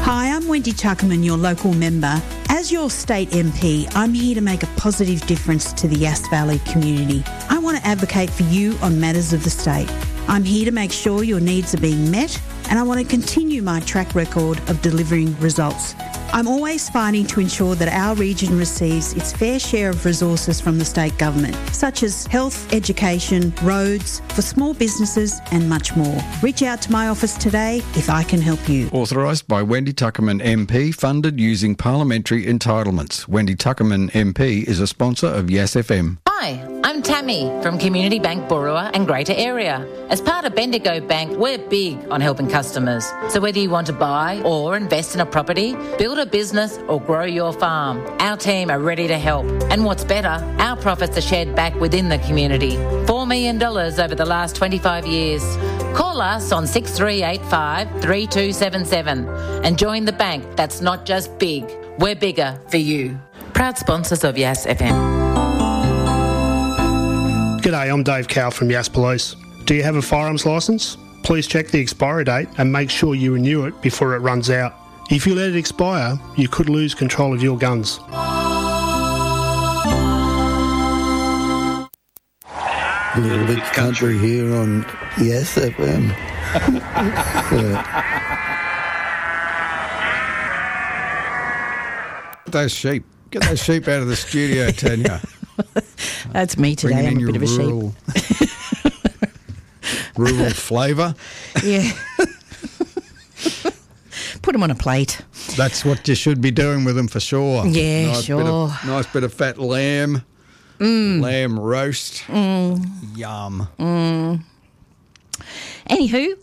Hi, I'm Wendy Tuckerman, your local member. As your state MP, I'm here to make a positive difference to the Yass Valley community. I want to advocate for you on matters of the state. I'm here to make sure your needs are being met, and I want to continue my track record of delivering results. I'm always fighting to ensure that our region receives its fair share of resources from the state government, such as health, education, roads, for small businesses and much more. Reach out to my office today if I can help you. Authorised by Wendy Tuckerman MP, funded using parliamentary entitlements. Wendy Tuckerman MP is a sponsor of Yass FM. Hi, I'm Tammy from Community Bank Boorowa and Greater Area. As part of Bendigo Bank, we're big on helping customers. So whether you want to buy or invest in a property, build a business or grow your farm, our team are ready to help. And what's better, our profits are shared back within the community. $4 million over the last 25 years. Call us on 6385 3277 and join the bank that's not just big, we're bigger for you. Proud sponsors of Yass FM. G'day, I'm Dave Cowell from Yass Police. Do you have a firearms licence? Please check the expiry date and make sure you renew it before it runs out. If you let it expire, you could lose control of your guns. Little bit country here on Yass FM. Those sheep. Get those sheep out of the studio, Tanya. That's me today. Bringing I'm in a bit of a rural, sheep. rural flavour. Yeah. Put them on a plate. That's what you should be doing with them for sure. Yeah, sure. Nice bit of fat lamb. Lamb roast. Yum. Anywho,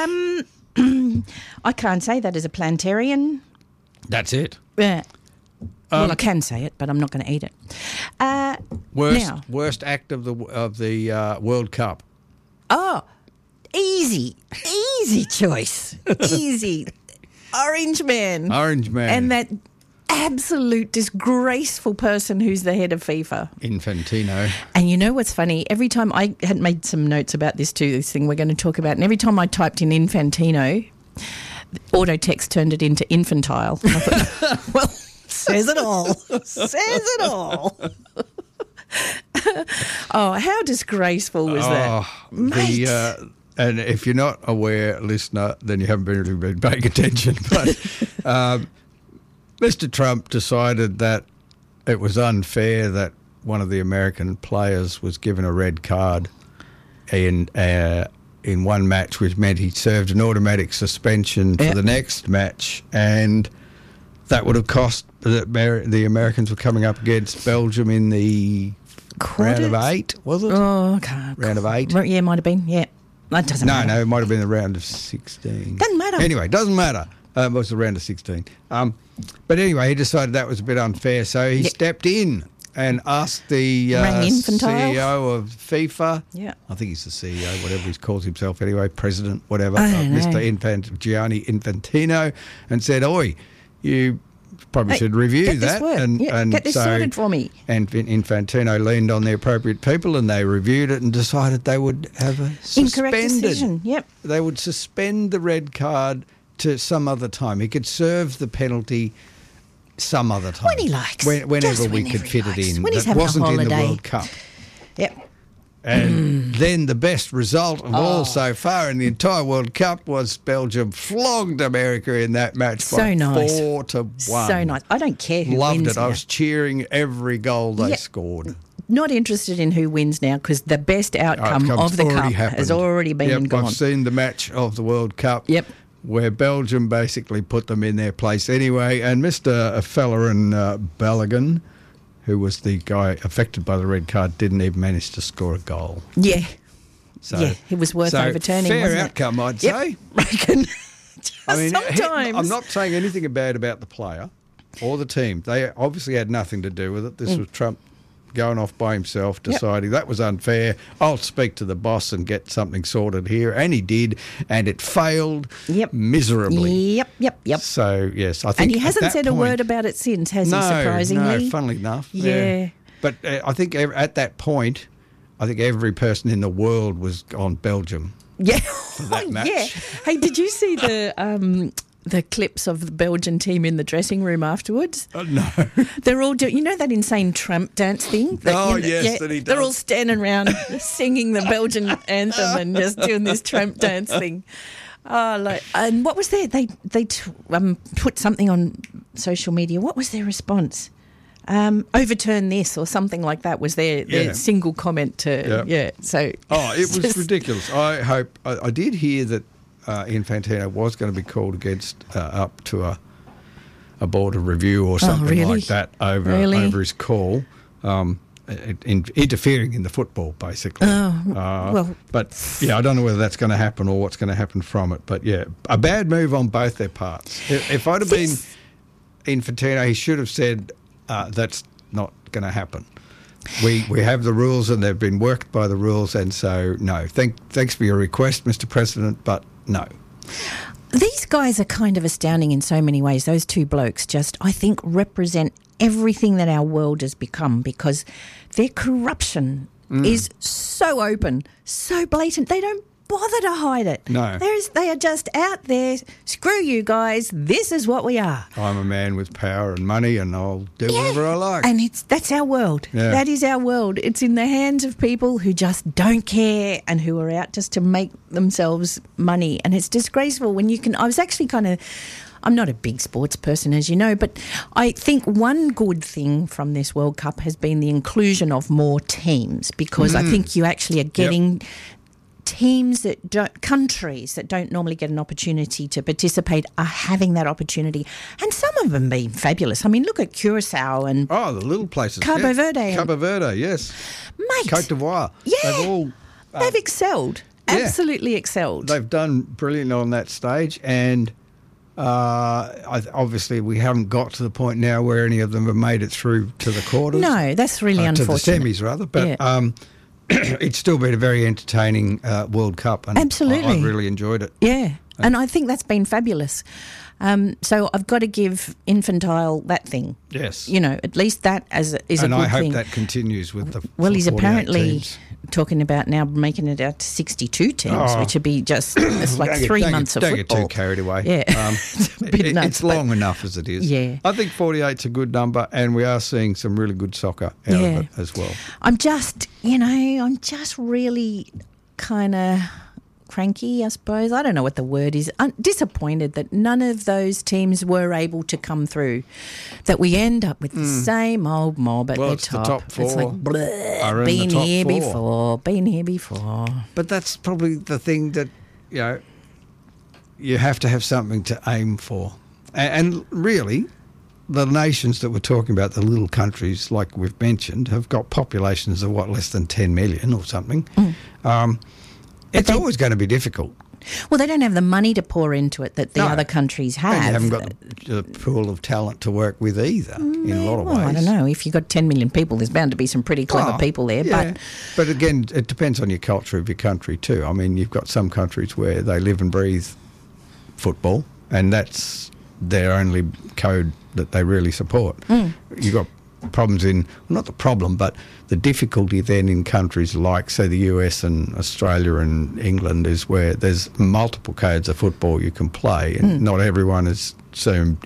I can't say that as a planetarian. That's it. Yeah. Well, I can say it, but I'm not going to eat it. Worst act of the World Cup. Oh, easy choice. Easy. Orange Man. Orange Man. And that absolute disgraceful person who's the head of FIFA. Infantino. And you know what's funny? Every time I had made some notes about this too, this thing we're going to talk about, and every time I typed in Infantino, auto text turned it into infantile. And I thought, well, says it all. Says it all. Oh, how disgraceful was that? Mate. And if you're not aware, listener, then you haven't really been paying attention. But Mr. Trump decided that it was unfair that one of the American players was given a red card in one match, which meant he served an automatic suspension for the next match, and that would have cost the Americans were coming up against Belgium in the round of 8, was it? Oh, okay. Round of 8? Yeah, might have been, yeah. That doesn't matter. No, it might have been the round of 16. Doesn't matter. Anyway, doesn't matter. It was the round of 16. But anyway, he decided that was a bit unfair, so he stepped in and asked the CEO of FIFA. Yeah. I think he's the CEO, whatever he calls himself anyway, president, whatever, Mr. Gianni Infantino, and said, "Oi, you probably should review that." And get this sorted for me. And Infantino leaned on the appropriate people, and they reviewed it and decided they would have a incorrect decision. Yep. They would suspend the red card to some other time. He could serve the penalty some other time. When he likes. Whenever we could fit it in. When he's that having wasn't a holiday. in the World Cup. Yep. And then the best result of all so far in the entire World Cup was Belgium flogged America in that match by 4-1. So nice. I don't care who Loved wins it. now. I was cheering every goal they scored. Not interested in who wins now because the best outcome of the Cup has already been gone. I've seen the match of the World Cup. Yep. Where Belgium basically put them in their place anyway. And Mr. Fellerin Balogun, who was the guy affected by the red card, didn't even manage to score a goal. Yeah. So, it was worth overturning, fair wasn't outcome, I'd say. Reckon. Sometimes. I'm not saying anything bad about the player or the team. They obviously had nothing to do with it. This was Trump going off by himself, deciding that was unfair. I'll speak to the boss and get something sorted here. And he did, and it failed miserably. Yep. So, yes, I think. And he hasn't said a word about it since, has he, surprisingly? No, funnily enough. Yeah. But I think at that point, I think every person in the world was on Belgium. Yeah. For that match. Yeah. Hey, did you see the the clips of the Belgian team in the dressing room afterwards? No. They're all doing, that insane Trump dance thing? That he does. They're all standing around singing the Belgian anthem and just doing this Trump dance thing. And what was there? They put something on social media. What was their response? Overturn this or something like that was their single comment to So it was ridiculous. I did hear that Infantino was going to be called against up to a board of review or something like that over his call. Interfering in the football, basically. But I don't know whether that's going to happen or what's going to happen from it. But a bad move on both their parts. If I'd have been Infantino, he should have said that's not going to happen. We have the rules and they've been worked by the rules, and so no. Thanks for your request, Mr. President, but no. These guys are kind of astounding in so many ways. Those two blokes just, I think, represent everything that our world has become, because their corruption is so open, so blatant. They don't bother to hide it. No. They are just out there. Screw you guys. This is what we are. I'm a man with power and money, and I'll do whatever I like. And that's our world. Yeah. That is our world. It's in the hands of people who just don't care and who are out just to make themselves money. And it's disgraceful when you can. I was actually I'm not a big sports person, as you know, but I think one good thing from this World Cup has been the inclusion of more teams, because I think you actually are getting teams countries that don't normally get an opportunity to participate are having that opportunity. And some of them being fabulous. I mean, look at Curacao and... Oh, the little places. Cabo Verde. Cabo Verde, yes. Mate. Cote d'Ivoire. Yeah. They've excelled. Absolutely excelled. They've done brilliantly on that stage, and... obviously, we haven't got to the point now where any of them have made it through to the quarters. No, that's really unfortunate. To the semis, rather. But it's still been a very entertaining World Cup. And absolutely. I've really enjoyed it. Yeah, and I think that's been fabulous. So I've got to give Infantile that thing. Yes. At least that is a good thing. And I hope that continues with the Well, he's apparently teams. Talking about now making it out to 62 teams, which would be just, it's like 3 months of football. football. Don't get too carried away. Yeah. It's long enough as it is. Yeah. I think 48's a good number, and we are seeing some really good soccer out of it as well. I'm just really kind of cranky, I suppose. I don't know what the word is. I'm disappointed that none of those teams were able to come through, that we end up with the same old mob at the top. The top four. It's like, are been in the top here four. been here before. But that's probably the thing that, you have to have something to aim for. And really, the nations that we're talking about, the little countries like we've mentioned, have got populations of, less than 10 million or something. It's always going to be difficult. Well, they don't have the money to pour into it that the other countries have. And you haven't got the pool of talent to work with either, in a lot of ways. I don't know. If you've got 10 million people, there's bound to be some pretty clever people there. Yeah. But again, it depends on your culture of your country too. I mean, you've got some countries where they live and breathe football, and that's their only code that they really support. You've got problems not the problem, but the difficulty then in countries like, say, the US and Australia and England is where there's multiple codes of football you can play, and not everyone is so,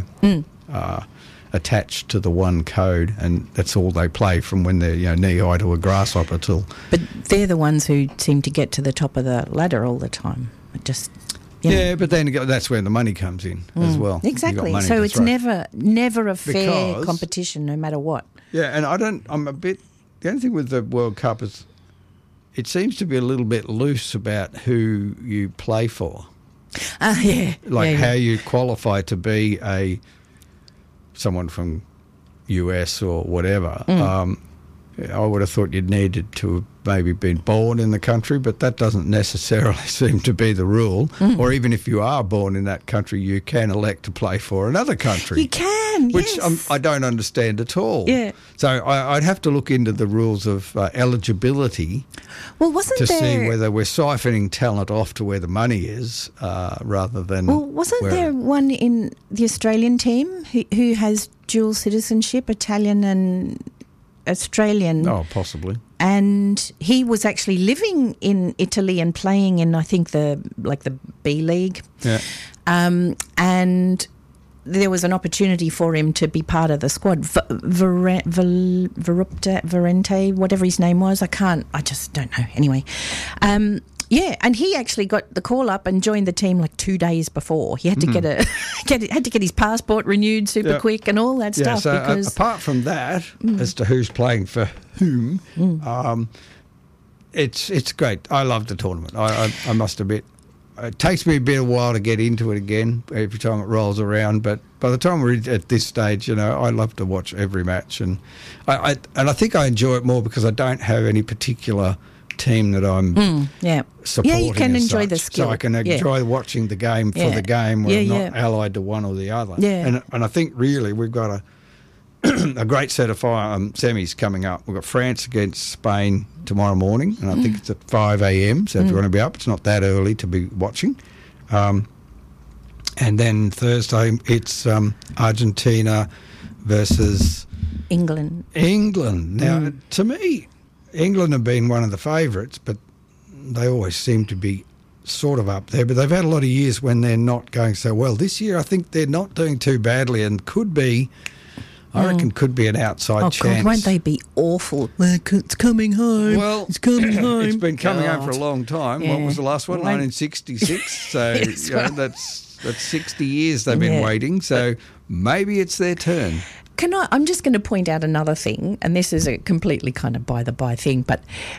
attached to the one code, and that's all they play from when they're knee-high to a grasshopper till... But they're the ones who seem to get to the top of the ladder all the time. But then that's where the money comes in as well. Exactly. So it's never a fair competition, no matter what. Yeah, and the only thing with the World Cup is it seems to be a little bit loose about who you play for. How you qualify to be someone from US or whatever. I would have thought you'd needed to have maybe been born in the country, but that doesn't necessarily seem to be the rule. Or even if you are born in that country, you can elect to play for another country. You can, which yes. I don't understand at all. Yeah. So I'd have to look into the rules of eligibility to see whether we're siphoning talent off to where the money is rather than... Well, wasn't there one in the Australian team who has dual citizenship, Italian and Australian. Oh, possibly. And he was actually living in Italy and playing in, I think, the B League. Yeah. And there was an opportunity for him to be part of the squad. Verente, whatever his name was. I just don't know. Anyway. Yeah, and he actually got the call up and joined the team like 2 days before. He had to get his passport renewed super quick and all that stuff. So because apart from that, as to who's playing for whom, it's great. I love the tournament. I must admit, it takes me a bit of a while to get into it again every time it rolls around. But by the time we're at this stage, I love to watch every match, and I think I enjoy it more because I don't have any particular team that I'm supporting. Yeah, you can enjoy the skill. So I can enjoy watching the game for the game where I'm not allied to one or the other. Yeah. And I think really we've got a great set of semis coming up. We've got France against Spain tomorrow morning, and I think it's at 5 a.m, so if you want to be up, it's not that early to be watching. And then Thursday it's Argentina versus England. Now, to me, England have been one of the favourites, but they always seem to be sort of up there. But they've had a lot of years when they're not going so well. This year, I think they're not doing too badly and could be, I reckon, could be an outside chance. God, won't they be awful? It's coming home. Well, it's coming home. It's been coming home for a long time. Yeah. What was the last one? 1966. So that's 60 years they've been waiting. So maybe it's their turn. I'm just going to point out another thing, and this is a completely kind of by-the-by thing, but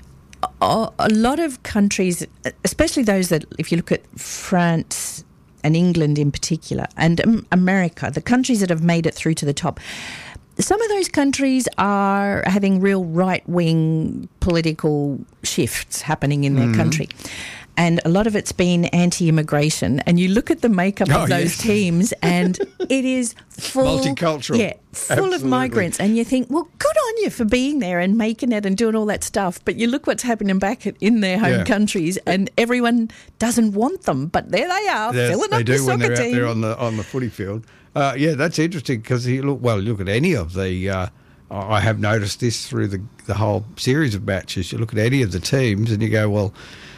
a lot of countries, especially those that, if you look at France and England in particular, and America, the countries that have made it through to the top, some of those countries are having real right-wing political shifts happening in their country. And a lot of it's been anti-immigration. And you look at the makeup of those teams and it is full... Multicultural. Yeah, full of migrants. And you think, well, good on you for being there and making it and doing all that stuff. But you look what's happening back in their home countries and everyone doesn't want them. But there they are, filling up the soccer team. They do when they're out there on the footy field. That's interesting because you look at any of the... I have noticed this through the whole series of matches. You look at any of the teams and you go, well...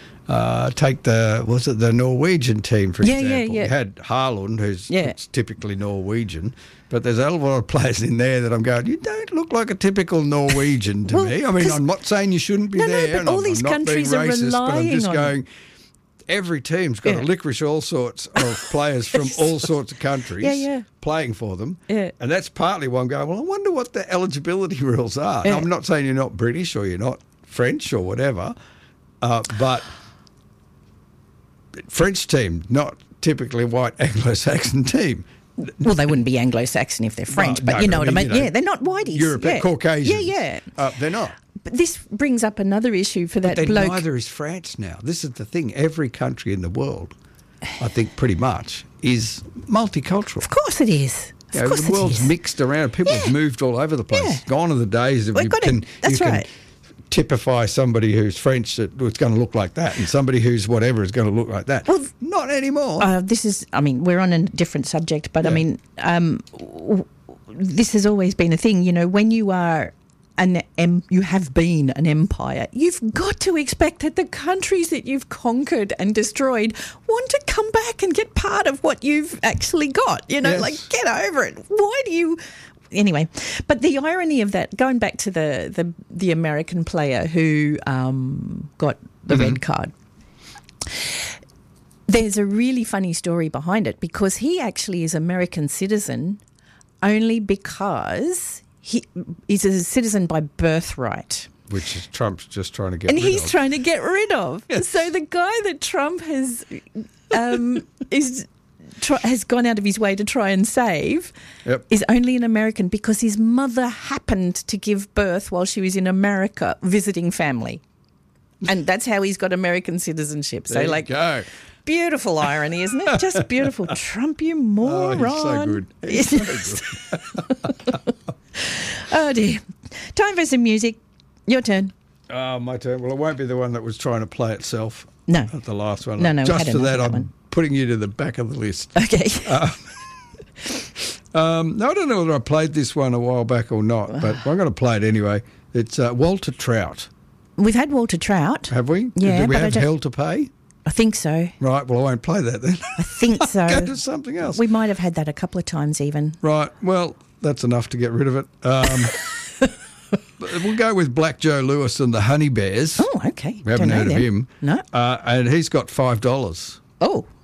take the Norwegian team, for example. You had Haaland, who's typically Norwegian, but there's a lot of players in there that I'm going, you don't look like a typical Norwegian to me. I mean, I'm not saying you shouldn't be there. No, but all these countries are relying but I'm just on going, every team's got to licorice all sorts of players from all sorts of countries playing for them. Yeah. And that's partly why I'm going, well, I wonder what the eligibility rules are. Yeah. Now, I'm not saying you're not British or you're not French or whatever, but... French team, not typically a white Anglo-Saxon team. Well, they wouldn't be Anglo-Saxon if they're French, but you know what I mean. They're not whiteys. European, Caucasians. Yeah. They're not. But this brings up another issue for that bloke. Neither is France now. This is the thing. Every country in the world, I think pretty much, is multicultural. Of course it is. The world's mixed around. People have moved all over the place. Yeah. Gone are the days of you can typify somebody who's French that it's going to look like that, and somebody who's whatever is going to look like that. Well, not anymore. We're on a different subject, but this has always been a thing. You know, when you are you have been an empire, you've got to expect that the countries that you've conquered and destroyed want to come back and get part of what you've actually got. You know, get over it. Why do you... Anyway, but the irony of that, going back to the American player who got the red card, there's a really funny story behind it because he actually is American citizen only because he is a citizen by birthright. Which is Trump's just trying to get rid of. And he's trying to get rid of. Yes. So the guy that Trump has has gone out of his way to try and save is only an American because his mother happened to give birth while she was in America visiting family. And that's how he's got American citizenship. So, go. Beautiful irony, isn't it? Just beautiful. Trump, you moron. Oh, he's so good. Oh, dear. Time for some music. Your turn. Oh, my turn. Well, it won't be the one that was trying to play itself. No. At the last one. No, just for that, I'm putting you to the back of the list. Okay. I don't know whether I played this one a while back or not, but I'm going to play it anyway. It's Walter Trout. We've had Walter Trout. Have we? Yeah, Do we but I have don't- Hell to Pay? I think so. Right, well, I won't play that then. I think so. Go to something else. We might have had that a couple of times even. Right, well, that's enough to get rid of it. We'll go with Black Joe Lewis and the Honey Bears. Oh, okay. We haven't Don't know heard of them. him. No. And he's got $5. Oh,